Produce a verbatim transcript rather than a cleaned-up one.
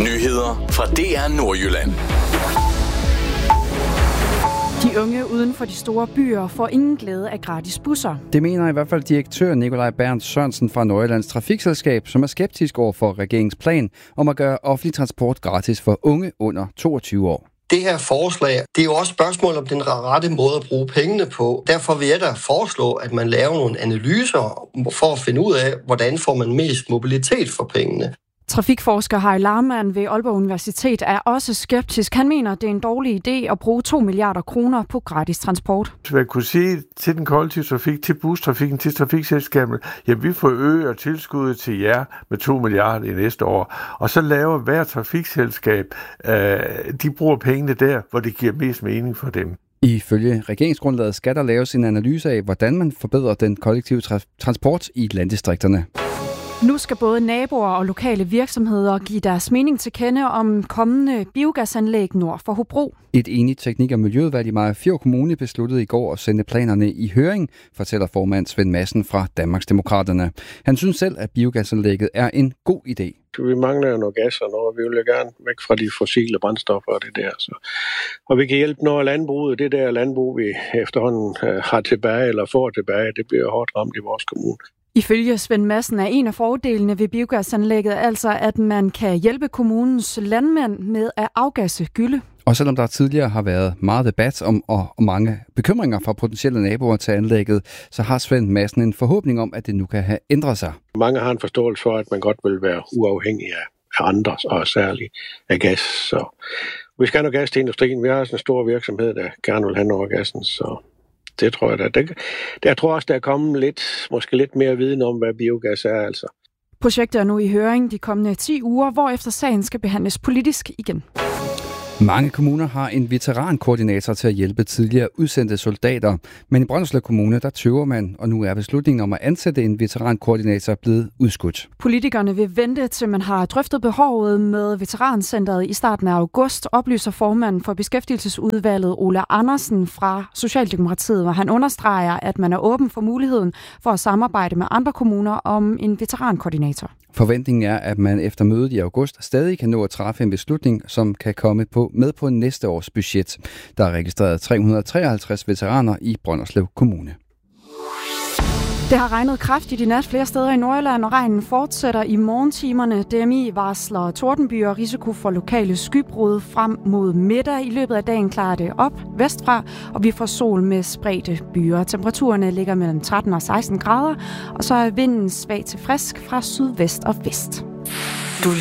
Nyheder fra D R Nordjylland. De unge uden for de store byer får ingen glæde af gratis busser. Det mener i hvert fald direktør Nikolaj Berndt Sørensen fra Nordjyllands Trafikselskab, som er skeptisk over for regeringens plan om at gøre offentlig transport gratis for unge under toogtyve år. Det her forslag, det er jo også spørgsmål om den rette måde at bruge pengene på. Derfor vil jeg da foreslå, at man laver nogle analyser for at finde ud af, hvordan får man mest mobilitet for pengene. Trafikforsker Harry Lahrmann ved Aalborg Universitet er også skeptisk. Han mener, det er en dårlig idé at bruge to milliarder kroner på gratis transport. Så jeg kunne sige til den kollektive trafik, til bustrafikken, til trafikselskabet, ja, vi forøger tilskuddet til jer med to milliarder i næste år. Og så laver hver trafikselskab, øh, de bruger pengene der, hvor det giver mest mening for dem. Ifølge regeringsgrundlaget skal der laves en analyse af, hvordan man forbedrer den kollektive tra- transport i landdistrikterne. Nu skal både naboer og lokale virksomheder give deres mening til kende om kommende biogasanlæg nord for Hobro. Et enigt teknik- og miljøudvalg i Mariagerfjord Kommune besluttede i går at sende planerne i høring, fortæller formand Svend Madsen fra Danmarksdemokraterne. Han synes selv, at biogasanlægget er en god idé. Vi mangler jo noget gas og noget, vi vil jo gerne væk fra de fossile brændstoffer og det der. Så. Og vi kan hjælpe noget af landbruget. Det der landbrug, vi efterhånden har tilbage eller får tilbage, det bliver hårdt ramt i vores kommune. Ifølge Svend Madsen er en af fordelene ved biogasanlægget altså, at man kan hjælpe kommunens landmænd med at afgasse gylle. Og selvom der tidligere har været meget debat om og, og mange bekymringer fra potentielle naboer til anlægget, så har Svend Madsen en forhåbning om, at det nu kan have ændret sig. Mange har en forståelse for, at man godt vil være uafhængig af andre, og særligt af gas. Så vi skal have noget gas til industrien. Vi har også en stor virksomhed, der gerne vil have noget af gassen, så det tror jeg da. Det, jeg tror også, der er kommet lidt, måske lidt mere viden om, hvad biogas er altså. Projektet er nu i høring de kommende ti uger, hvorefter sagen skal behandles politisk igen. Mange kommuner har en veterankoordinator til at hjælpe tidligere udsendte soldater, men i Brønderslev Kommune, der tøver man, og nu er beslutningen om at ansætte en veterankoordinator blevet udskudt. Politikerne vil vente til man har drøftet behovet med veterancentret i starten af august, oplyser formanden for beskæftigelsesudvalget Ole Andersen fra Socialdemokratiet, hvor han understreger, at man er åben for muligheden for at samarbejde med andre kommuner om en veterankoordinator. Forventningen er, at man efter mødet i august stadig kan nå at træffe en beslutning, som kan komme på, med på næste års budget. Der er registreret tre hundrede og treoghalvtreds veteraner i Brønderslev Kommune. Det har regnet kraftigt i nat flere steder i Nordjylland, og regnen fortsætter i morgentimerne. D M I varsler tordenbyer og risiko for lokale skybrud frem mod middag. I løbet af dagen klarer det op vestfra, og vi får sol med spredte byer. Temperaturerne ligger mellem tretten og seksten grader, og så er vinden svag til frisk fra sydvest og vest.